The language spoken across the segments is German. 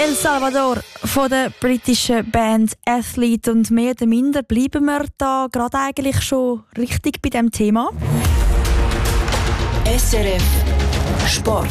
El Salvador von der britischen Band Athlete, und mehr oder minder bleiben wir da gerade eigentlich schon richtig bei dem Thema. SRF Sport.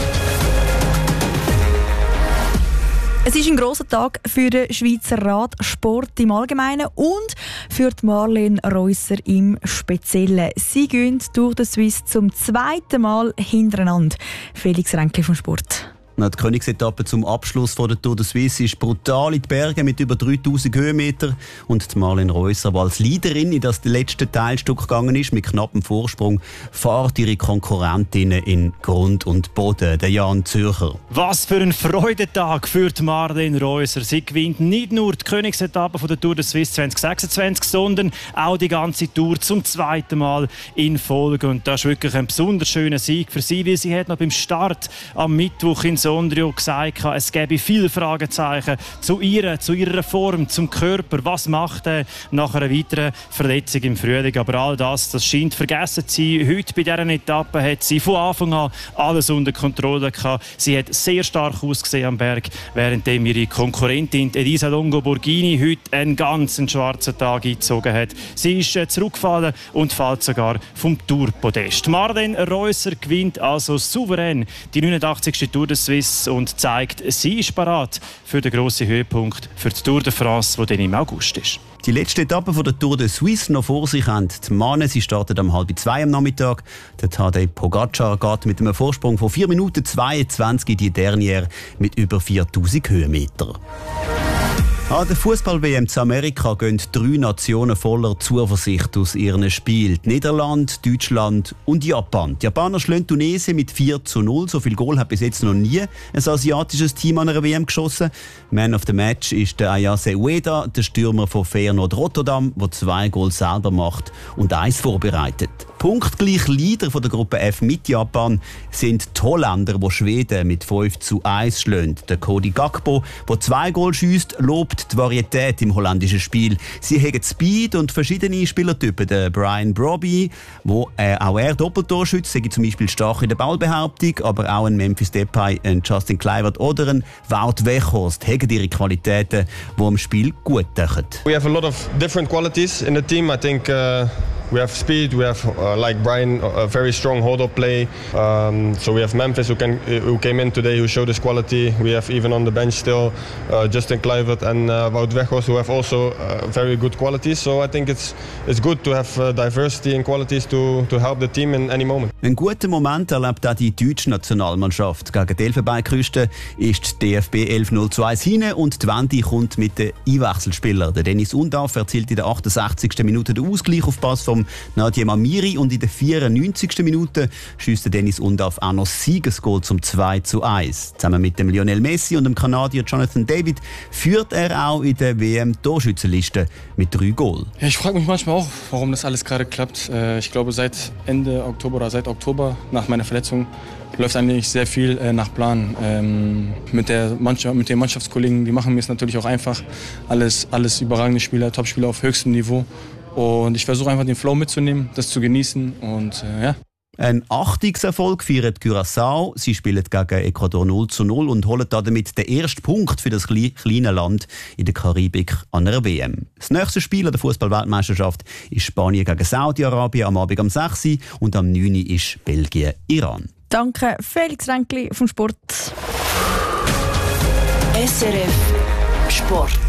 Es ist ein grosser Tag für den Schweizer Radsport im Allgemeinen und für die Marlene Reusser im Speziellen. Sie gehen durch den Swiss zum zweiten Mal hintereinander. Felix Ränkli vom Sport. Die Königsetappe zum Abschluss von der Tour de Suisse ist brutal in die Berge mit über 3000 Höhenmeter. Und die Marlene Reusser, die als Leaderin in das letzte Teilstück gegangen ist, mit knappem Vorsprung, fährt ihre Konkurrentinnen in Grund und Boden, der Jan Zürcher. Was für ein Freudentag für die Marlene Reusser. Sie gewinnt nicht nur die Königsetappe von der Tour de Suisse 2026, sondern auch die ganze Tour zum zweiten Mal in Folge. Und das ist wirklich ein besonders schöner Sieg für sie, weil sie hat noch beim Start am Mittwoch in Sondrio gesagt, es gäbe viele Fragezeichen zu ihrer Form, zum Körper. Was macht er nach einer weiteren Verletzung im Frühling? Aber all das scheint vergessen zu sein. Heute bei dieser Etappe hat sie von Anfang an alles unter Kontrolle gehabt. Sie hat sehr stark ausgesehen am Berg, währenddem ihre Konkurrentin Elisa Longo Borghini heute einen ganzen schwarzen Tag eingezogen hat. Sie ist zurückgefallen und fällt sogar vom Tourpodest. Marlene Reusser gewinnt also souverän die 89. Tour de Suisse und zeigt, sie ist bereit für den grossen Höhepunkt für die Tour de France, die dann im August ist. Die letzte Etappe von der Tour de Suisse noch vor sich haben die Männer. Sie startet um 1:30 am Nachmittag. Der Tadej Pogacar geht mit einem Vorsprung von 4 Minuten 22 in die Dernière mit über 4000 Höhenmeter. An der Fußball-WM zu Amerika gehen 3 Nationen voller Zuversicht aus ihren Spielen. Niederlande, Deutschland und Japan. Die Japaner schlagen Tunesien mit 4:0. So viel Goal hat bis jetzt noch nie ein asiatisches Team an einer WM geschossen. Man of the Match ist der Ayase Ueda, der Stürmer von Feyenoord Rotterdam, der 2 Goal selber macht und 1 vorbereitet. Punktgleich Leader von der Gruppe F mit Japan sind die Holländer, die Schweden mit 5:1 schlagen. Der Cody Gakpo, der 2 Goal schiesst, lobt die Varietät im holländischen Spiel. Sie haben Speed und verschiedene Spielertypen. Der Brian Brobby, wo auch er Doppeltorschütze, sei zum Beispiel stark in der Ballbehauptung, aber auch ein Memphis Depay, ein Justin Kluivert oder ein Wout Weghorst haben ihre Qualitäten, die am Spiel gut tun. We have a lot of different qualities in the team. I think we have speed. We have like Brian, a very strong hold-up play. So we have Memphis who came in today who showed his quality. We have even on the bench still Justin Kluivert and Wout Weghorst who have also very good qualities. So I think it's good to have diversity in qualities to help the team in any moment. Einen guten Moment erlebt auch die deutsche Nationalmannschaft. Gegen die Elfenbeinküste ist die DFB 11:0 hinein und die Wende kommt mit den Einwechselspielern. Der Dennis Undaff erzielt in der 68. Minute den Ausgleich auf Pass vom Nadim Amiri und in der 94. Minute schiesst der Dennis Undaff auch noch das Siegesgoal zum 2:1. Zusammen mit dem Lionel Messi und dem Kanadier Jonathan David führt er auch in der WM-Torschützenliste mit 3 Goal. Ja, ich frage mich manchmal auch, warum das alles gerade klappt. Ich glaube, seit Oktober, nach meiner Verletzung, läuft eigentlich sehr viel nach Plan. Mit den Mannschaftskollegen, die machen mir es natürlich auch einfach. Alles überragende Spieler, Topspieler auf höchstem Niveau. Und ich versuche einfach den Flow mitzunehmen, das zu genießen und ja. Ein Achtungserfolg feiert Curaçao. Sie spielen gegen Ecuador 0:0 und holen damit den ersten Punkt für das kleine Land in der Karibik an einer WM. Das nächste Spiel an der Fußball-Weltmeisterschaft ist Spanien gegen Saudi-Arabien am Abend um 6 Uhr und am 9 Uhr ist Belgien-Iran. Danke, Felix Ränkli vom Sport. SRF Sport.